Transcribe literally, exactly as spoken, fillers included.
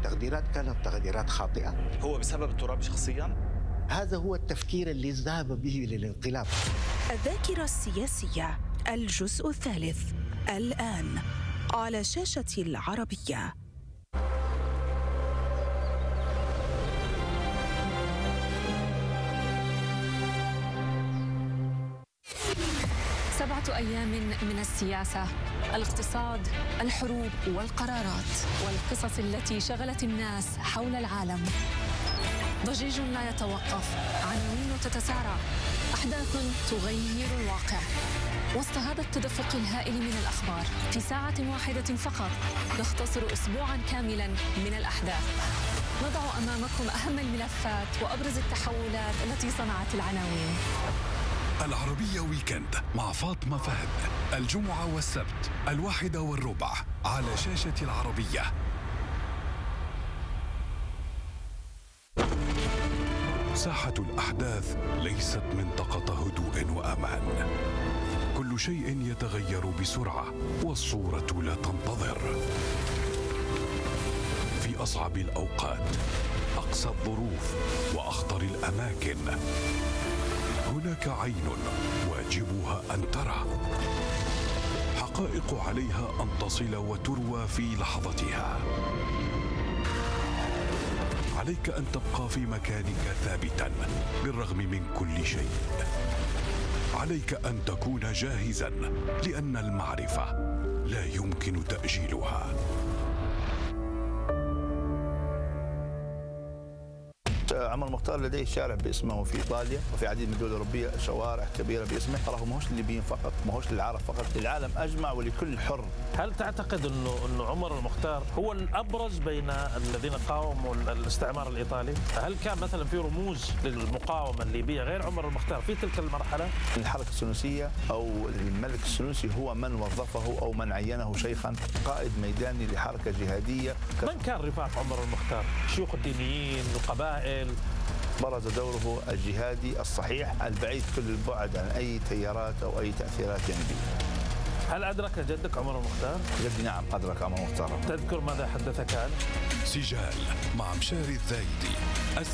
التقديرات كانت تقديرات خاطئة. هو بسبب الترابي شخصيا؟ هذا هو التفكير اللي ذهب به للانقلاب. الذاكرة السياسية الجزء الثالث الآن على شاشة العربية. سبعة أيام من السياسة، الاقتصاد، الحروب والقرارات والقصص التي شغلت الناس حول العالم. ضجيج لا يتوقف، عناوين تتسارع، أحداث تغير الواقع. وسط هذا التدفق الهائل من الأخبار في ساعة واحدة فقط نختصر أسبوعا كاملا من الأحداث. نضع أمامكم أهم الملفات وأبرز التحولات التي صنعت العناوين. العربية ويكند مع فاطمة فهد، الجمعة والسبت الواحدة والربع على شاشة العربية. ساحة الأحداث ليست منطقة هدوء وأمان، كل شيء يتغير بسرعة والصورة لا تنتظر. في أصعب الأوقات، أقسى الظروف وأخطر الأماكن، هناك عين واجبها أن ترى، حقائق عليها أن تصل وتروى في لحظتها. عليك أن تبقى في مكانك ثابتا بالرغم من كل شيء. عليك أن تكون جاهزا لأن المعرفة لا يمكن تأجيلها. عمر المختار لديه شارع باسمه في ايطاليا وفي عديد من الدول الاوروبيه شوارع كبيره باسمه. تراه ما هوش للليبيين فقط، ما هوش للعرب فقط، للعالم اجمع ولكل حر. هل تعتقد انه انه عمر المختار هو الابرز بين الذين قاوموا الاستعمار الايطالي؟ هل كان مثلا في رموز للمقاومه الليبيه غير عمر المختار في تلك المرحله؟ الحركه السنوسيه او الملك السنوسي هو من وظفه او من عينه شيخا قائد ميداني لحركه جهاديه. من كان رفاق عمر المختار؟ شيوخ الدينيين، القبائل؟ برز دوره الجهادي الصحيح البعيد كل البعد عن أي تيارات أو أي تأثيرات جانبية. هل أدرك جدك عمر المختار؟ جدي نعم أدرك عمر المختار. تذكر ماذا حدثك عنه؟ سجال مع مشاري الزايدي.